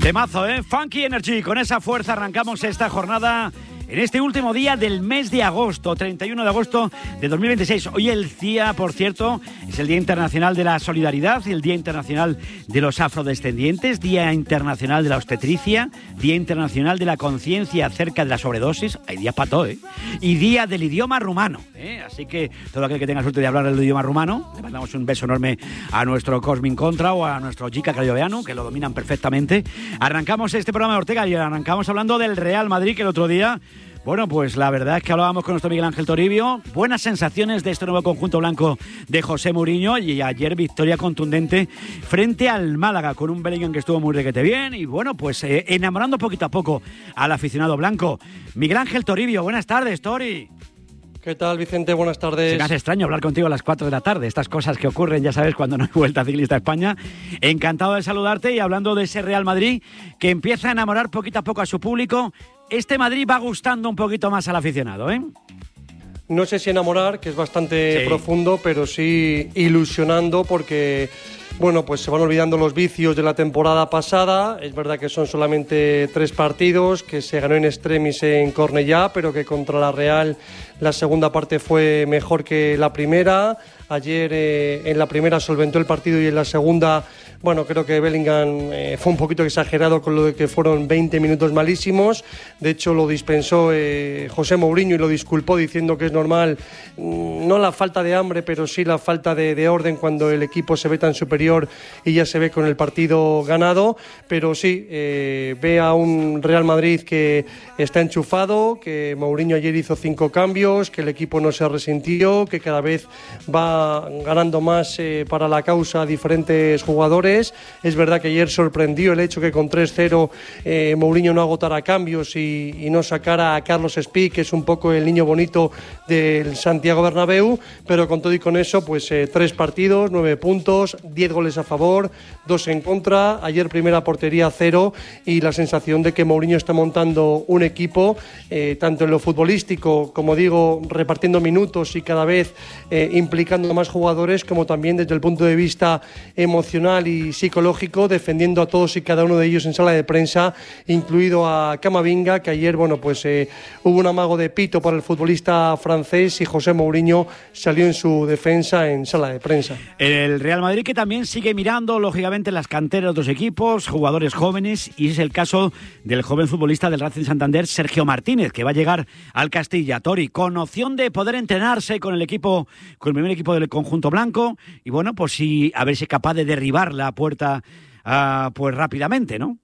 Temazo, ¿eh? Funky Energy. Con esa fuerza arrancamos esta jornada en este último día del mes de agosto, 31 de agosto de 2026. Hoy el día, por cierto, es el Día Internacional de la Solidaridad, el Día Internacional de los Afrodescendientes, Día Internacional de la Obstetricia, Día Internacional de la Conciencia acerca de la sobredosis, hay días para todo, ¿eh? Y Día del Idioma Rumano, ¿eh? Así que todo aquel que tenga suerte de hablar el idioma rumano, le mandamos un beso enorme a nuestro Cosmin Contra o a nuestro Jica Crayoveanu, que lo dominan perfectamente. Arrancamos este programa de Ortega y arrancamos hablando del Real Madrid, que el otro día... Bueno, pues la verdad es que hablábamos con nuestro Miguel Ángel Toribio. Buenas sensaciones de este nuevo conjunto blanco de José Mourinho. Y ayer victoria contundente frente al Málaga con un Bellingham que estuvo muy requete bien. Y bueno, pues enamorando poquito a poco al aficionado blanco. Miguel Ángel Toribio, buenas tardes, Tori. ¿Qué tal, Vicente? Buenas tardes. Se me hace extraño hablar contigo a las 4 de la tarde. Estas cosas que ocurren, ya sabes, cuando no hay Vuelta Ciclista a España. Encantado de saludarte y hablando de ese Real Madrid que empieza a enamorar poquito a poco a su público. Este Madrid va gustando un poquito más al aficionado, ¿eh? No sé si enamorar, que es bastante profundo, pero sí ilusionando porque... Bueno, pues se van olvidando los vicios de la temporada pasada. Es verdad que son solamente 3 partidos, que se ganó en extremis en Cornellá, pero que contra la Real la segunda parte fue mejor que la primera. Ayer en la primera solventó el partido y en la segunda, bueno, creo que Bellingham fue un poquito exagerado con lo de que fueron 20 minutos malísimos. De hecho, lo dispensó José Mourinho y lo disculpó diciendo que es normal, no la falta de hambre, pero sí la falta de orden cuando el equipo se ve tan superior y ya se ve con el partido ganado. Pero sí, ve a un Real Madrid que está enchufado, que Mourinho ayer hizo 5 cambios, que el equipo no se resintió, que cada vez va ganando más para la causa a diferentes jugadores. Es verdad que ayer sorprendió el hecho que con 3-0 Mourinho no agotara cambios y no sacara a Carlos Espí, que es un poco el niño bonito del Santiago Bernabéu, pero con todo y con eso, pues 3 partidos, 9 puntos, 10 goles a favor, 2 en contra. Ayer primera portería 0 y la sensación de que Mourinho está montando un equipo, tanto en lo futbolístico, como digo, repartiendo minutos y cada vez implicando más jugadores, como también desde el punto de vista emocional y psicológico, defendiendo a todos y cada uno de ellos en sala de prensa, incluido a Camavinga, que ayer, bueno, pues hubo un amago de pito para el futbolista francés y José Mourinho salió en su defensa en sala de prensa. El Real Madrid que también sigue mirando, lógicamente, las canteras de otros equipos, jugadores jóvenes, y es el caso del joven futbolista del Racing Santander, Sergio Martínez, que va a llegar al Castilla. Tori, con opción de poder entrenarse con el equipo, con el primer equipo del conjunto blanco, y bueno, pues sí, a ver si es capaz de derribar la puerta pues rápidamente, ¿no?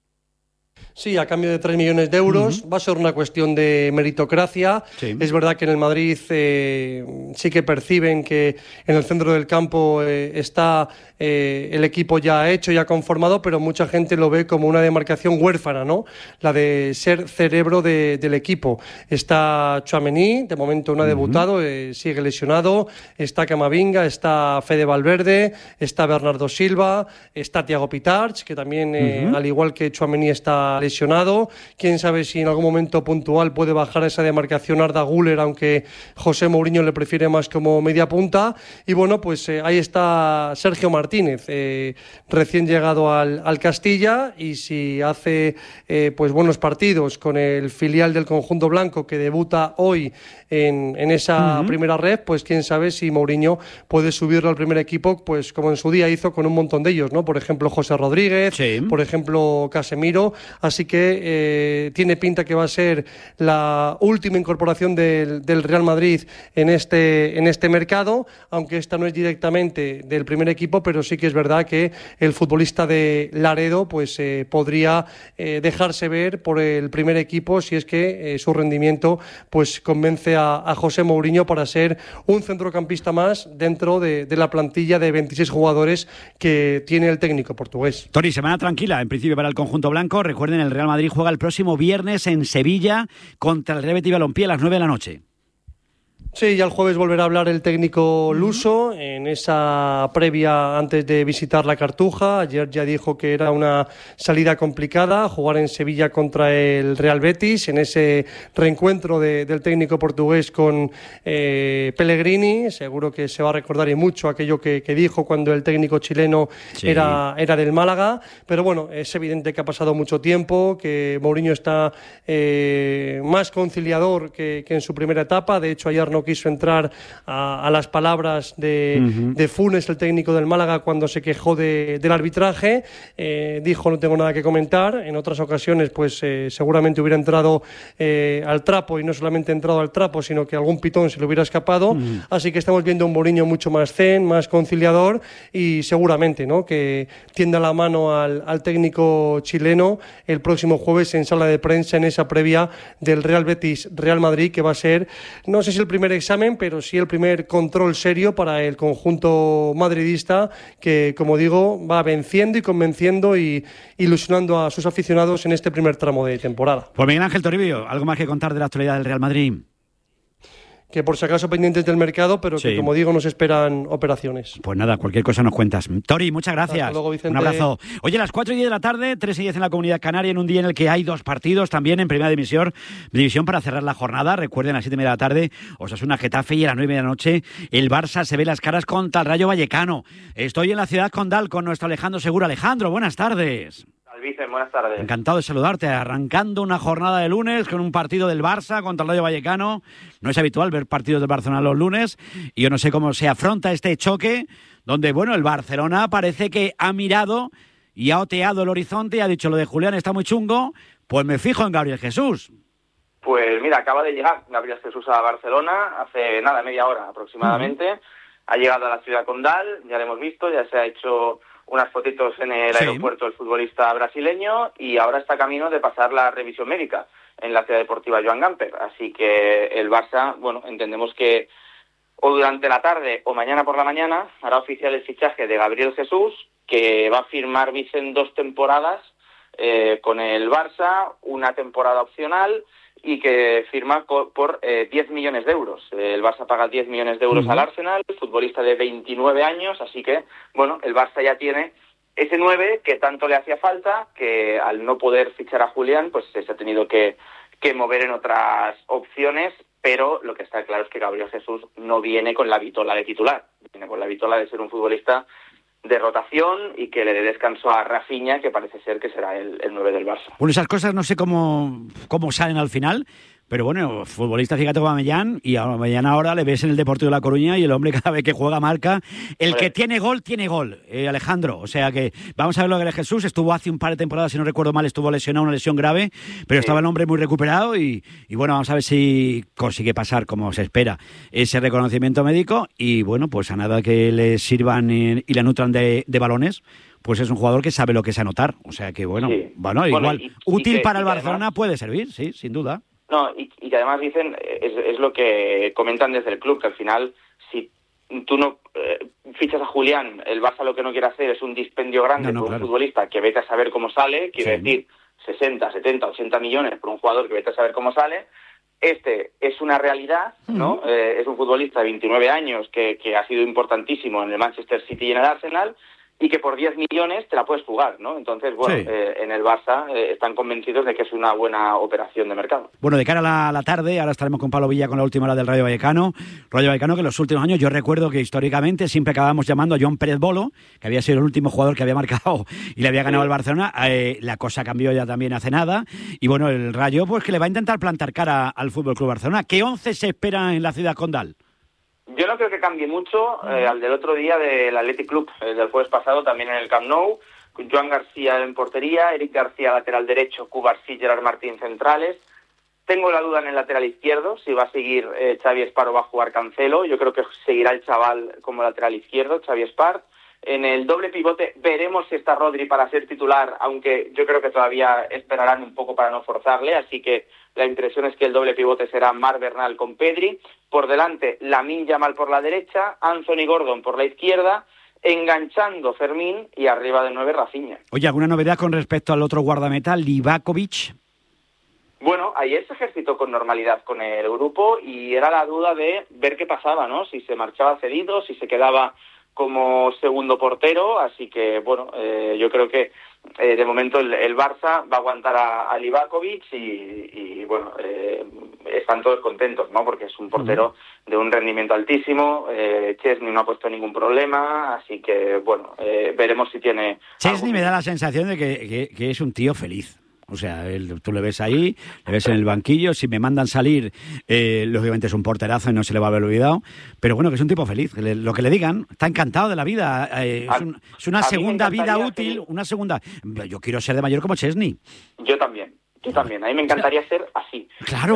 Sí, a cambio de 3 millones de euros. Va a ser una cuestión de meritocracia. Sí. Es verdad que en el Madrid sí que perciben que en el centro del campo está el equipo ya hecho, ya conformado, pero mucha gente lo ve como una demarcación huérfana, ¿no? La de ser cerebro del equipo. Está Tchouaméni, de momento no ha debutado, sigue lesionado. Está Camavinga, está Fede Valverde, está Bernardo Silva, está Thiago Pitarch, que también, al igual que Tchouaméni, está lesionado. Quién sabe si en algún momento puntual puede bajar esa demarcación Arda Güler, aunque José Mourinho le prefiere más como media punta. Y bueno, pues ahí está Sergio Martínez, recién llegado al Castilla, y si hace pues buenos partidos con el filial del conjunto blanco que debuta hoy en esa primera red, pues quién sabe si Mourinho puede subirlo al primer equipo, pues como en su día hizo con un montón de ellos, ¿no? Por ejemplo, José Rodríguez, por ejemplo, Casemiro. Así que tiene pinta que va a ser la última incorporación del Real Madrid en este mercado, aunque esta no es directamente del primer equipo, pero sí que es verdad que el futbolista de Laredo pues podría dejarse ver por el primer equipo si es que su rendimiento pues convence a José Mourinho para ser un centrocampista más dentro de la plantilla de 26 jugadores que tiene el técnico portugués. Tori, semana tranquila en principio para el conjunto blanco. Recuerden, el Real Madrid juega el próximo viernes en Sevilla contra el Real Betis Balompié a las 9 de la noche. Sí, ya el jueves volverá a hablar el técnico luso en esa previa antes de visitar la Cartuja. Ayer ya dijo que era una salida complicada jugar en Sevilla contra el Real Betis, en ese reencuentro del técnico portugués con Pellegrini. Seguro que se va a recordar y mucho aquello que dijo cuando el técnico chileno era del Málaga. Pero bueno, es evidente que ha pasado mucho tiempo, que Mourinho está más conciliador que en su primera etapa. De hecho, ayer no quiso entrar a las palabras de Funes, el técnico del Málaga, cuando se quejó del arbitraje. Dijo: no tengo nada que comentar. En otras ocasiones pues seguramente hubiera entrado al trapo, y no solamente entrado al trapo, sino que algún pitón se le hubiera escapado. Así que estamos viendo un Mourinho mucho más zen, más conciliador, y seguramente, ¿no?, que tienda la mano al técnico chileno el próximo jueves en sala de prensa, en esa previa del Real Betis-Real Madrid, que va a ser, no sé si el primer examen, pero sí el primer control serio para el conjunto madridista, que, como digo, va venciendo y convenciendo y ilusionando a sus aficionados en este primer tramo de temporada. Pues Miguel Ángel Toribio, ¿algo más que contar de la actualidad del Real Madrid? Que por si acaso pendientes del mercado, pero que, como digo, nos esperan operaciones. Pues nada, cualquier cosa nos cuentas. Tori, muchas gracias. Hasta luego, Vicente. Un abrazo. Oye, las 4:10 de la tarde, 3:10 en la Comunidad Canaria, en un día en el que hay 2 partidos también en Primera División para cerrar la jornada. Recuerden, a las 7:30 de la tarde, Osasuna Getafe, y a las 9:30 de la noche el Barça se ve las caras contra el Rayo Vallecano. Estoy en la ciudad condal con nuestro Alejandro Segura. Alejandro, buenas tardes. Vicen, buenas tardes. Encantado de saludarte, arrancando una jornada de lunes con un partido del Barça contra el Rayo Vallecano. No es habitual ver partidos del Barcelona los lunes, y yo no sé cómo se afronta este choque, donde, bueno, el Barcelona parece que ha mirado y ha oteado el horizonte y ha dicho: lo de Julián está muy chungo, pues me fijo en Gabriel Jesús. Pues mira, acaba de llegar Gabriel Jesús a Barcelona hace media hora aproximadamente. Ha llegado a la ciudad condal, ya lo hemos visto, ya se ha hecho unas fotitos en el aeropuerto el futbolista brasileño, y ahora está camino de pasar la revisión médica en la ciudad deportiva Joan Gamper. Así que el Barça, bueno, entendemos que o durante la tarde o mañana por la mañana hará oficial el fichaje de Gabriel Jesús, que va a firmar, Vicen, 2 temporadas con el Barça, una temporada opcional, y que firma por 10 millones de euros. El Barça paga 10 millones de euros al Arsenal, futbolista de 29 años, así que, bueno, el Barça ya tiene ese 9 que tanto le hacía falta, que al no poder fichar a Julián, pues se ha tenido que mover en otras opciones, pero lo que está claro es que Gabriel Jesús no viene con la vitola de titular, viene con la vitola de ser un futbolista de rotación y que le dé descanso a Rafinha, que parece ser que será el 9 del Barça. Bueno, esas cosas no sé cómo salen al final, pero bueno, futbolista, fíjate, como Aubameyang, y a Aubameyang ahora le ves en el Deportivo de La Coruña, y el hombre cada vez que juega marca. El que tiene gol, Alejandro. O sea que vamos a ver lo de Jesús. Estuvo hace un par de temporadas, si no recuerdo mal, estuvo lesionado, una lesión grave, pero estaba el hombre muy recuperado, y bueno, vamos a ver si consigue pasar, como se espera, ese reconocimiento médico, y bueno, pues a nada que le sirvan y le nutran de balones, pues es un jugador que sabe lo que es anotar. O sea que bueno, igual útil para el Barcelona, además puede servir, sí, sin duda. No, y que además dicen, es lo que comentan desde el club, que al final, si tú no fichas a Julián, el Barça lo que no quiere hacer es un dispendio grande por un futbolista que vete a saber cómo sale, quiere decir 60, 70, 80 millones por un jugador que vete a saber cómo sale. Este es una realidad, ¿no? Es un futbolista de 29 años que ha sido importantísimo en el Manchester City y en el Arsenal, y que por 10 millones te la puedes jugar, ¿no? Entonces, bueno, en el Barça están convencidos de que es una buena operación de mercado. Bueno, de cara a la tarde, ahora estaremos con Pablo Villa con la última hora del Rayo Vallecano. Rayo Vallecano, que en los últimos años, yo recuerdo que históricamente siempre acabábamos llamando a Joan Pérez Bolo, que había sido el último jugador que había marcado y le había ganado al Barcelona. La cosa cambió ya también hace nada. Y bueno, el Rayo, pues que le va a intentar plantar cara al Fútbol Club Barcelona. ¿Qué 11 se espera en la ciudad condal? Yo no creo que cambie mucho al del otro día del Athletic Club, del jueves pasado, también en el Camp Nou. Joan García en portería, Eric García lateral derecho, Cubarsí, Gerard Martín centrales. Tengo la duda en el lateral izquierdo, si va a seguir Xavi Espart o va a jugar Cancelo. Yo creo que seguirá el chaval como lateral izquierdo, Xavi Espart. En el doble pivote veremos si está Rodri para ser titular, aunque yo creo que todavía esperarán un poco para no forzarle, así que la impresión es que el doble pivote será Marc Bernal con Pedri. Por delante, Lamine Yamal por la derecha, Anthony Gordon por la izquierda, enganchando Fermín, y arriba de 9 Rafinha. Oye, ¿alguna novedad con respecto al otro guardameta, Livakovic? Bueno, ayer se ejercitó con normalidad con el grupo y era la duda de ver qué pasaba, ¿no? Si se marchaba cedido, si se quedaba como segundo portero, así que bueno, yo creo que de momento el Barça va a aguantar a Livakovic y bueno, están todos contentos, ¿no? Porque es un portero de un rendimiento altísimo, Szczęsny no ha puesto ningún problema, así que bueno, veremos si tiene... Szczęsny me da la sensación de que es un tío feliz. O sea, tú le ves ahí, le ves en el banquillo, si me mandan salir, lógicamente es un porterazo y no se le va a haber olvidado, pero bueno, que es un tipo feliz, lo que le digan, está encantado de la vida, es una segunda vida útil, una segunda... Yo quiero ser de mayor como Szczęsny. Yo también, a mí me encantaría ser así. Claro.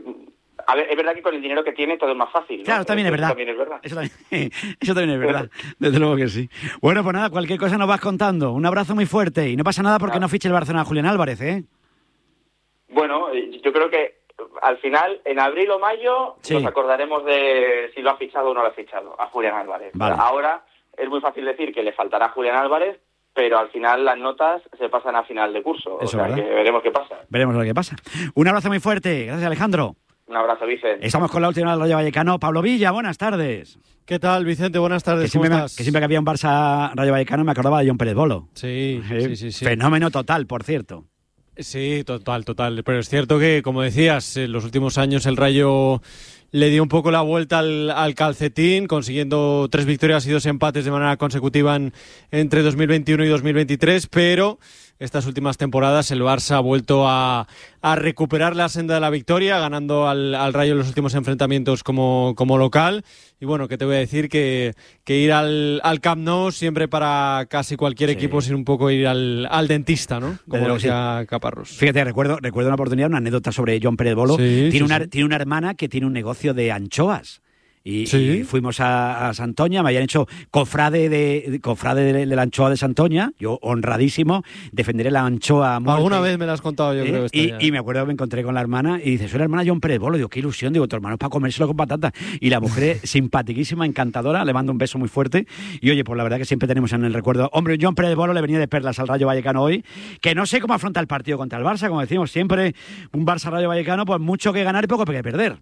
A ver, es verdad que con el dinero que tiene todo es más fácil, ¿no? Claro, también es verdad. Eso también es verdad, desde luego que sí. Bueno, pues nada, cualquier cosa nos vas contando. Un abrazo muy fuerte y no pasa nada porque no fiche el Barcelona a Julián Álvarez, ¿eh? Bueno, yo creo que al final, en abril o mayo, nos acordaremos de si lo ha fichado o no lo ha fichado a Julián Álvarez. Vale. Ahora es muy fácil decir que le faltará a Julián Álvarez, pero al final las notas se pasan a final de curso. Eso, o sea, ¿verdad? que veremos qué pasa. Veremos lo que pasa. Un abrazo muy fuerte. Gracias, Alejandro. Un abrazo, Vicente. Estamos con la última del Rayo Vallecano. Pablo Villa, buenas tardes. ¿Qué tal, Vicente? Buenas tardes. Que siempre que había un Barça Rayo Vallecano me acordaba de John Pérez Bolo. Sí. Fenómeno total, por cierto. Sí, total. Pero es cierto que, como decías, en los últimos años el Rayo le dio un poco la vuelta al calcetín, consiguiendo 3 victorias y 2 empates de manera consecutiva entre 2021 y 2023, pero estas últimas temporadas el Barça ha vuelto a recuperar la senda de la victoria, ganando al Rayo en los últimos enfrentamientos como local. Y bueno, que te voy a decir que ir al Camp Nou siempre para casi cualquier equipo es un poco ir al dentista, ¿no? Como decía Caparrós. Fíjate, recuerdo una oportunidad, una anécdota sobre John Pérez Bolo. Tiene una hermana que tiene un negocio de anchoas. Y fuimos a Santoña, me habían hecho cofrade de la anchoa de Santoña, yo honradísimo, defenderé la anchoa a muerte. Alguna vez me la has contado, yo creo. Y me acuerdo que me encontré con la hermana y dice, soy la hermana John Pérez Bolo. Digo, qué ilusión, digo, tu hermano es para comérselo con patata. Y la mujer simpaticísima, encantadora, le mando un beso muy fuerte. Y oye, pues la verdad que siempre tenemos en el recuerdo, hombre, John Pérez Bolo le venía de perlas al Rayo Vallecano hoy, que no sé cómo afronta el partido contra el Barça, como decimos siempre, un Barça-Rayo Vallecano, pues mucho que ganar y poco que perder.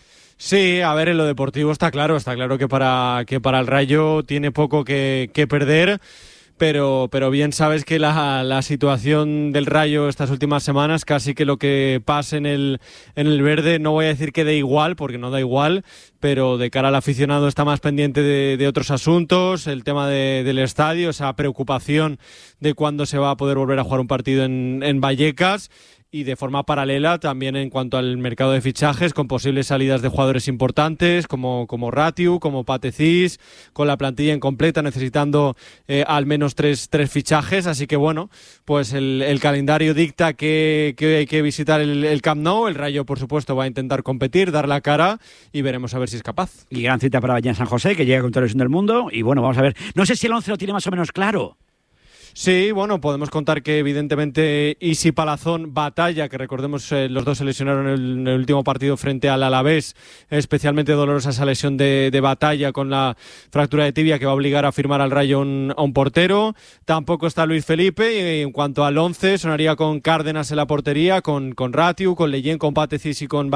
Sí, a ver, en lo deportivo está claro que para el Rayo tiene poco que perder, pero bien sabes que la situación del Rayo estas últimas semanas, casi que lo que pase en el verde, no voy a decir que dé igual, porque no da igual, pero de cara al aficionado está más pendiente de otros asuntos, el tema del estadio, esa preocupación de cuándo se va a poder volver a jugar un partido en Vallecas. Y de forma paralela también en cuanto al mercado de fichajes, con posibles salidas de jugadores importantes como Ratiu, como Patecís, con la plantilla incompleta, necesitando al menos tres fichajes. Así que bueno, pues el calendario dicta que hay que visitar el Camp Nou. El Rayo, por supuesto, va a intentar competir, dar la cara y veremos a ver si es capaz. Y gran cita para Vallecano San José, que llega con toda la ilusión del mundo. Y bueno, vamos a ver. No sé si el 11 lo tiene más o menos claro. Sí, bueno, podemos contar que evidentemente Isi Palazón, Batalla, que recordemos los dos se lesionaron en el último partido frente al Alavés, especialmente dolorosa esa lesión de Batalla con la fractura de tibia que va a obligar a firmar al Rayo a un portero. Tampoco está Luis Felipe y en cuanto al 11 sonaría con Cárdenas en la portería, con Ratiu, con Leyen, con Patecís y con